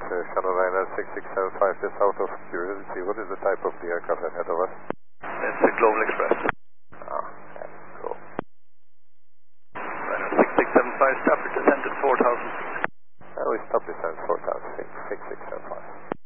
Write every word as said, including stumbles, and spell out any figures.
uh, Channel Liner six six seven five, just out of curiosity, what is the type of the aircraft ahead of us? It's a Global Express. Ah, okay, cool. Liner six six seven five, stop for descent at four thousand. Uh, we stop descent four thousand, six six seven five.